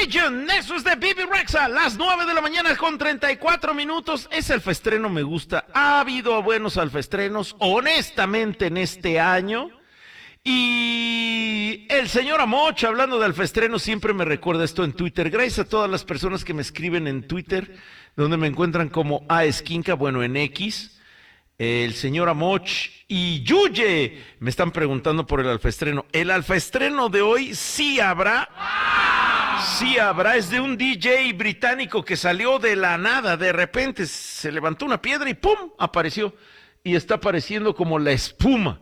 Religion, eso es de Bibi Rexha, las 9 de la mañana con 34 minutos. Ese alfaestreno me gusta. Ha habido buenos alfaestrenos, honestamente, en este año. Y el señor Amoch, hablando de alfaestreno, siempre me recuerda esto en Twitter. Gracias a todas las personas que me escriben en Twitter, donde me encuentran como Esquinca, bueno, en X. El señor Amoch y Yuye me están preguntando por el alfaestreno. El alfaestreno de hoy sí habrá. Sí habrá, es de un DJ británico que salió de la nada, de repente se levantó una piedra y ¡pum! Apareció. Y está apareciendo como la espuma.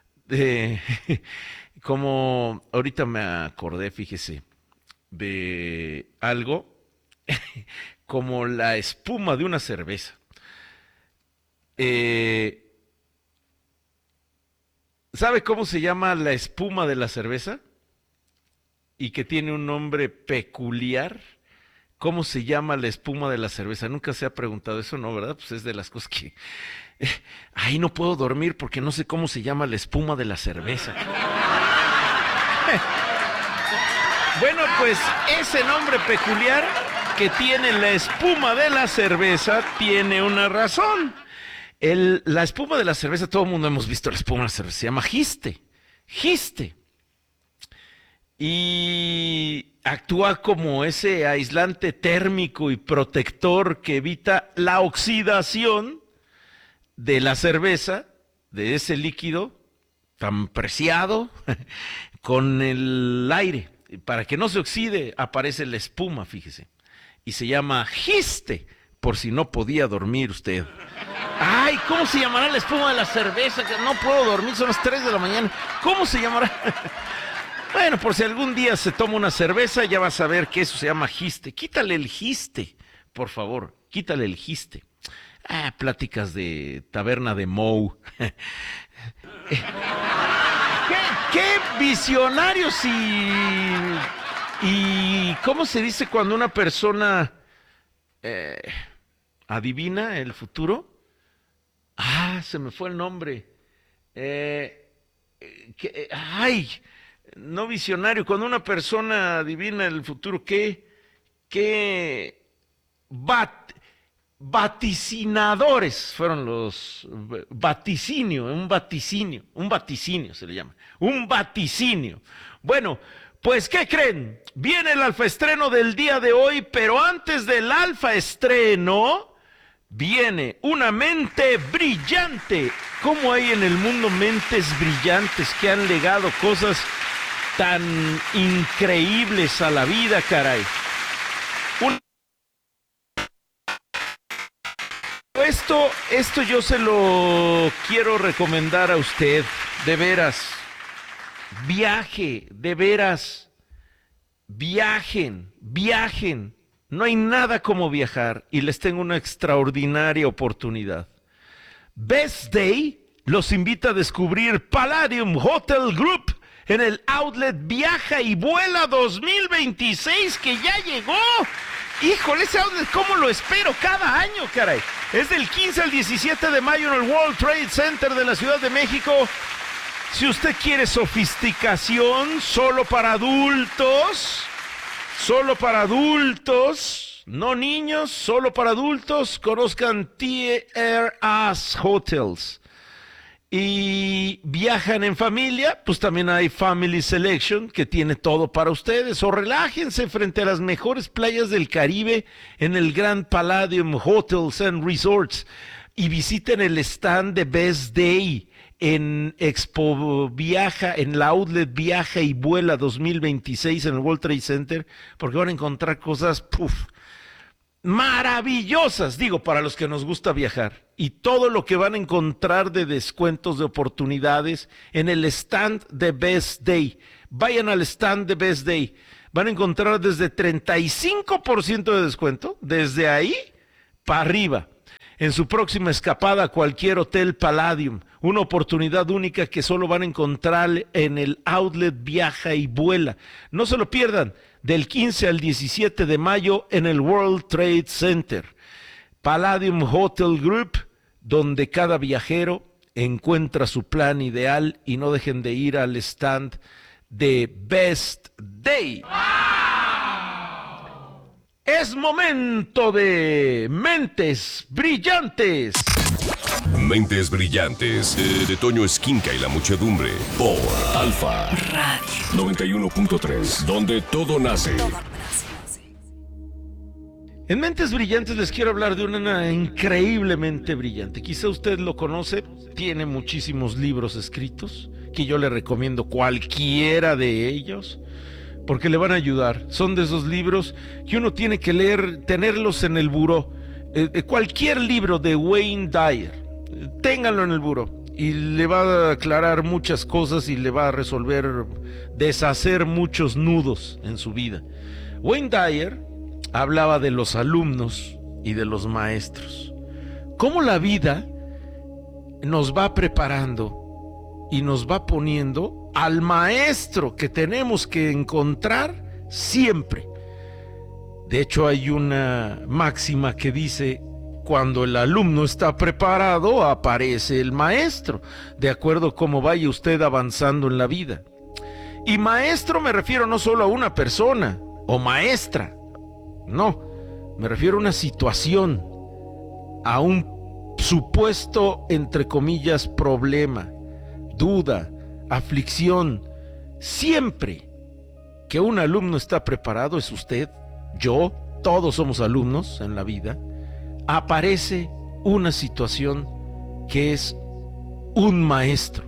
Como ahorita me acordé, fíjese, de algo como la espuma de una cerveza. ¿Sabe cómo se llama la espuma de la cerveza? Y que tiene un nombre peculiar. ¿Cómo se llama la espuma de la cerveza? Nunca se ha preguntado eso, ¿no? ¿Verdad? Pues es de las cosas que... Ay, no puedo dormir porque no sé cómo se llama la espuma de la cerveza. Bueno, pues ese nombre peculiar que tiene la espuma de la cerveza tiene una razón. La espuma de la cerveza, todo el mundo hemos visto la espuma de la cerveza, se llama giste. Giste. Y actúa como ese aislante térmico y protector que evita la oxidación de la cerveza, de ese líquido tan preciado, con el aire. Para que no se oxide, aparece la espuma, fíjese. Y se llama giste, por si no podía dormir usted. Ay, ¿cómo se llamará la espuma de la cerveza? Que no puedo dormir, son las 3 de la mañana. ¿Cómo se llamará? Bueno, por si algún día se toma una cerveza, ya vas a ver que eso se llama giste. Quítale el giste, por favor, quítale el giste. Pláticas de taberna de Moe. ¿Qué visionarios y cómo se dice cuando una persona adivina el futuro? Se me fue el nombre. No visionario, cuando una persona adivina el futuro, vaticinadores fueron los un vaticinio se le llama, un vaticinio. Bueno, pues ¿qué creen? Viene el alfaestreno del día de hoy, pero antes del alfaestreno viene una mente brillante. ¿Cómo hay en el mundo mentes brillantes que han legado cosas tan increíbles a la vida, caray? Esto yo se lo quiero recomendar a usted, de veras. Viaje, de veras. Viajen. No hay nada como viajar y les tengo una extraordinaria oportunidad. Best Day los invita a descubrir Palladium Hotel Group en el Outlet Viaja y Vuela 2026 que ya llegó. Híjole, ese outlet, ¿cómo lo espero cada año, caray? Es del 15 al 17 de mayo en el World Trade Center de la Ciudad de México. Si usted quiere sofisticación, solo para adultos, no niños, solo para adultos, conozcan TRS Hotels. Y viajan en familia, pues también hay Family Selection, que tiene todo para ustedes. O relájense frente a las mejores playas del Caribe en el Grand Palladium Hotels and Resorts. Y visiten el stand de Best Day en Expo Viaja, en la Outlet Viaja y Vuela 2026 en el World Trade Center, porque van a encontrar cosas, maravillosas, digo, para los que nos gusta viajar, y todo lo que van a encontrar de descuentos, de oportunidades en el stand de Best Day. Vayan al stand de Best Day, van a encontrar desde 35% de descuento, desde ahí para arriba, en su próxima escapada a cualquier hotel Palladium, una oportunidad única que solo van a encontrar en el Outlet Viaja y Vuela. No se lo pierdan, del 15 al 17 de mayo en el World Trade Center. Palladium Hotel Group, donde cada viajero encuentra su plan ideal, y no dejen de ir al stand de Best Day. Es momento de Mentes Brillantes. Mentes Brillantes, de Toño Esquinca y la muchedumbre, por Alfa Radio 91.3, donde todo nace. En Mentes Brillantes les quiero hablar de una increíblemente brillante. Quizá usted lo conoce, tiene muchísimos libros escritos, que yo le recomiendo cualquiera de ellos, porque le van a ayudar. Son de esos libros que uno tiene que leer, tenerlos en el buró. Cualquier libro de Wayne Dyer, ténganlo en el buró y le va a aclarar muchas cosas y le va a resolver, deshacer muchos nudos en su vida. Wayne Dyer hablaba de los alumnos y de los maestros. Cómo la vida nos va preparando y nos va poniendo al maestro que tenemos que encontrar siempre. De hecho, hay una máxima que dice: cuando el alumno está preparado, aparece el maestro, de acuerdo a cómo vaya usted avanzando en la vida. Y maestro me refiero no solo a una persona o maestra, no, me refiero a una situación, a un supuesto, entre comillas, problema, duda, aflicción. Siempre que un alumno está preparado, es usted, yo, todos somos alumnos en la vida, aparece una situación que es un maestro.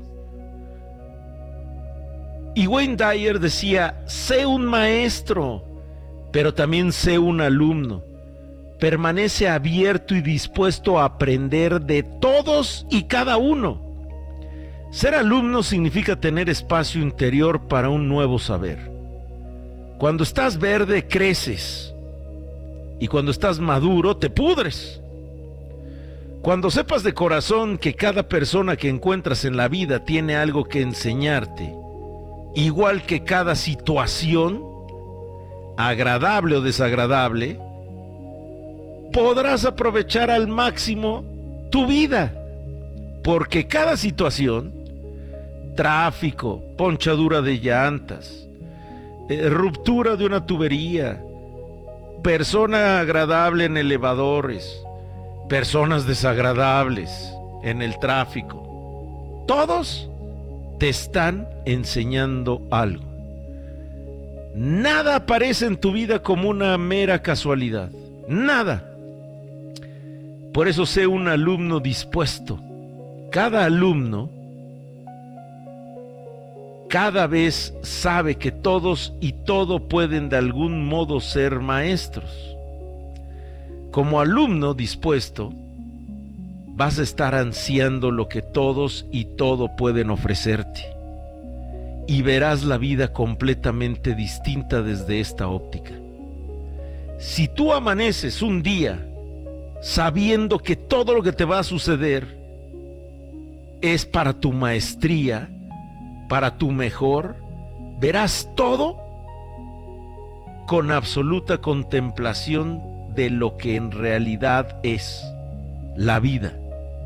Y Wayne Dyer decía: sé un maestro, pero también sé un alumno. Permanece abierto y dispuesto a aprender de todos y cada uno. Ser alumno significa tener espacio interior para un nuevo saber. Cuando estás verde, creces. Y cuando estás maduro, te pudres. Cuando sepas de corazón que cada persona que encuentras en la vida tiene algo que enseñarte, igual que cada situación, agradable o desagradable, podrás aprovechar al máximo tu vida. Porque cada situación, tráfico, ponchadura de llantas, ruptura de una tubería, persona agradable en elevadores, personas desagradables en el tráfico, todos te están enseñando algo. Nada aparece en tu vida como una mera casualidad, nada. Por eso sé un alumno dispuesto. Cada alumno cada vez sabe que todos y todo pueden de algún modo ser maestros. Como alumno dispuesto, vas a estar ansiando lo que todos y todo pueden ofrecerte, y verás la vida completamente distinta desde esta óptica. Si tú amaneces un día sabiendo que todo lo que te va a suceder es para tu maestría, para tu mejor, verás todo con absoluta contemplación de lo que en realidad es la vida.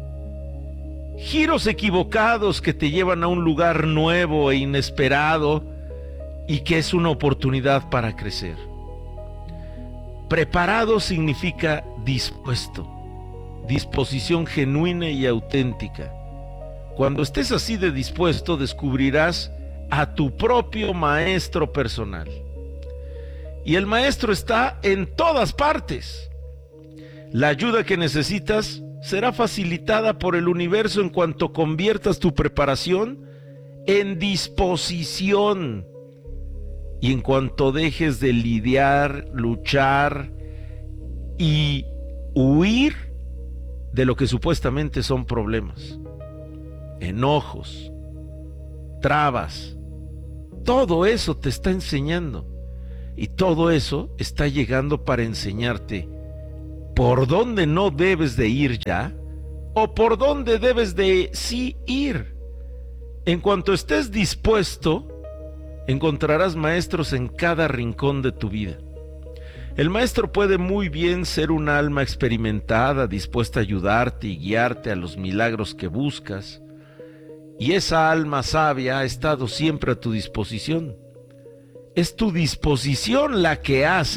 Giros equivocados que te llevan a un lugar nuevo e inesperado y que es una oportunidad para crecer. Preparado significa dispuesto, disposición genuina y auténtica. Cuando estés así de dispuesto, descubrirás a tu propio maestro personal. Y el maestro está en todas partes. La ayuda que necesitas será facilitada por el universo en cuanto conviertas tu preparación en disposición. Y en cuanto dejes de lidiar, luchar y huir de lo que supuestamente son problemas, enojos, trabas, todo eso te está enseñando, y todo eso está llegando para enseñarte por dónde no debes de ir ya, o por dónde debes de sí ir. En cuanto estés dispuesto, encontrarás maestros en cada rincón de tu vida. El maestro puede muy bien ser un alma experimentada, dispuesta a ayudarte y guiarte a los milagros que buscas, y esa alma sabia ha estado siempre a tu disposición. Es tu disposición la que hace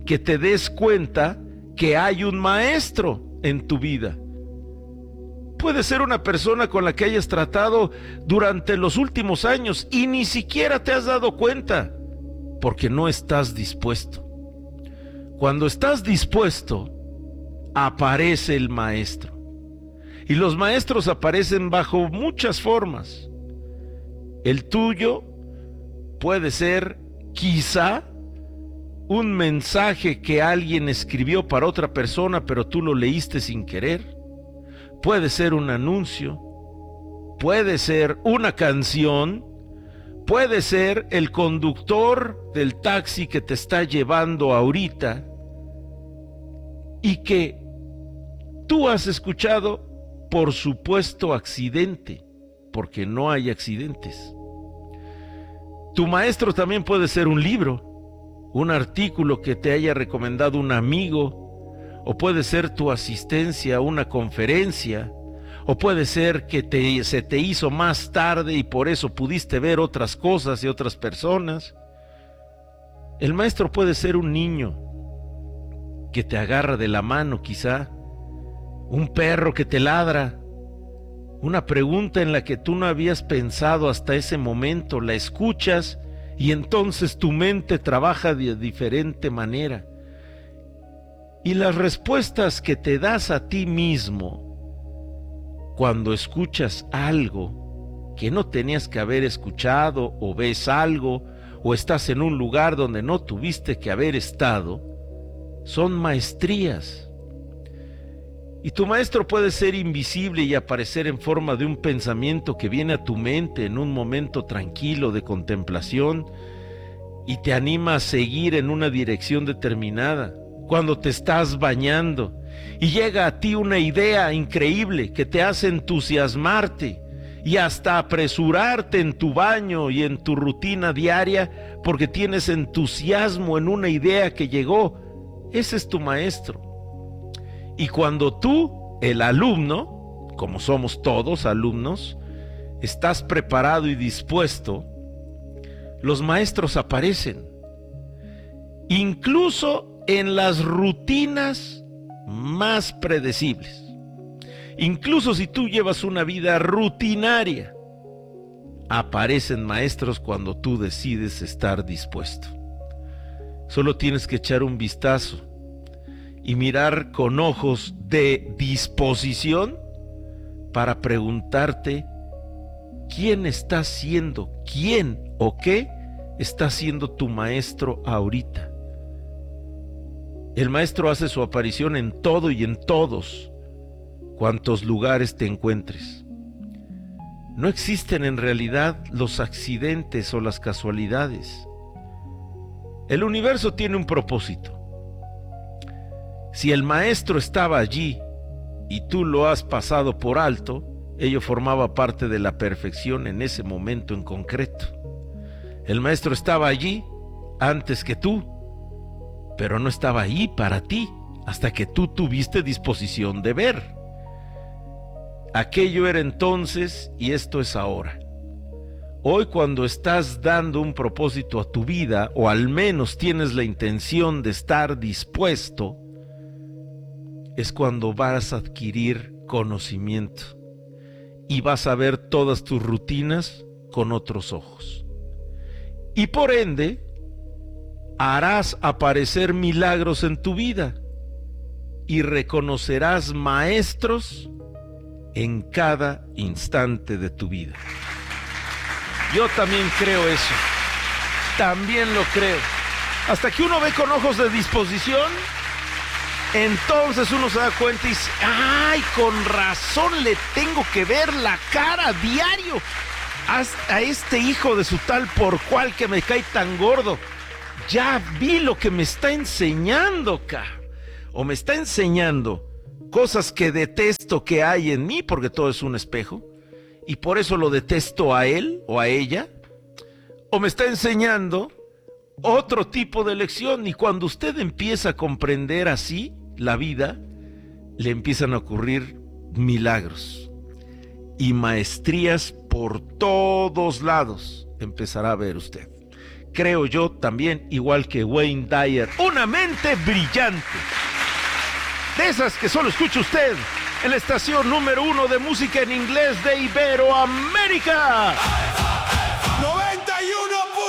que te des cuenta que hay un maestro en tu vida. Puede ser una persona con la que hayas tratado durante los últimos años y ni siquiera te has dado cuenta, porque no estás dispuesto. Cuando estás dispuesto, aparece el maestro. Y los maestros aparecen bajo muchas formas. El tuyo puede ser, quizá, un mensaje que alguien escribió para otra persona, pero tú lo leíste sin querer. Puede ser un anuncio, puede ser una canción, puede ser el conductor del taxi que te está llevando ahorita y que tú has escuchado por supuesto accidente, porque no hay accidentes. Tu maestro también puede ser un libro, un artículo que te haya recomendado un amigo, o puede ser tu asistencia a una conferencia, o puede ser que se te hizo más tarde y por eso pudiste ver otras cosas y otras personas. El maestro puede ser un niño que te agarra de la mano quizá, un perro que te ladra, una pregunta en la que tú no habías pensado hasta ese momento, la escuchas y entonces tu mente trabaja de diferente manera. Y las respuestas que te das a ti mismo cuando escuchas algo que no tenías que haber escuchado, o ves algo, o estás en un lugar donde no tuviste que haber estado, son maestrías. Y tu maestro puede ser invisible y aparecer en forma de un pensamiento que viene a tu mente en un momento tranquilo de contemplación y te anima a seguir en una dirección determinada. Cuando te estás bañando y llega a ti una idea increíble que te hace entusiasmarte y hasta apresurarte en tu baño y en tu rutina diaria porque tienes entusiasmo en una idea que llegó. Ese es tu maestro. Y cuando tú, el alumno, como somos todos alumnos, estás preparado y dispuesto, los maestros aparecen. Incluso en las rutinas más predecibles. Incluso si tú llevas una vida rutinaria, aparecen maestros cuando tú decides estar dispuesto. Solo tienes que echar un vistazo y mirar con ojos de disposición para preguntarte quién está siendo, quién o qué está siendo tu maestro ahorita. El maestro hace su aparición en todo y en todos cuantos lugares te encuentres. No existen en realidad los accidentes o las casualidades. El universo tiene un propósito. Si el maestro estaba allí y tú lo has pasado por alto, ello formaba parte de la perfección en ese momento en concreto. El maestro estaba allí antes que tú, pero no estaba ahí para ti hasta que tú tuviste disposición de ver. Aquello era entonces y esto es ahora. Hoy, cuando estás dando un propósito a tu vida, o al menos tienes la intención de estar dispuesto, es cuando vas a adquirir conocimiento y vas a ver todas tus rutinas con otros ojos. Y por ende, harás aparecer milagros en tu vida y reconocerás maestros en cada instante de tu vida. Yo también creo eso, también lo creo. Hasta que uno ve con ojos de disposición, entonces uno se da cuenta y dice, ¡ay, con razón le tengo que ver la cara diario a este hijo de su tal por cual que me cae tan gordo! Ya vi lo que me está enseñando, o me está enseñando cosas que detesto que hay en mí, porque todo es un espejo, y por eso lo detesto a él o a ella, o me está enseñando otro tipo de lección. Y cuando usted empieza a comprender así la vida, le empiezan a ocurrir milagros y maestrías por todos lados empezará a ver usted. creo yo también, igual que Wayne Dyer, una mente brillante. De esas que solo escucha usted en la estación número 1 de música en inglés de Iberoamérica.